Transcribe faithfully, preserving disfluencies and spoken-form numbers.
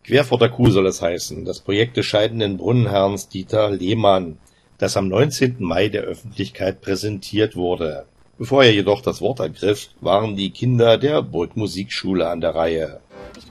Quer vor der Kuh soll es heißen, das Projekt des scheidenden Brunnenherrn Dieter Lehmann, das am neunzehnten Mai der Öffentlichkeit präsentiert wurde. Bevor er jedoch das Wort ergriff, waren die Kinder der Burgmusikschule an der Reihe.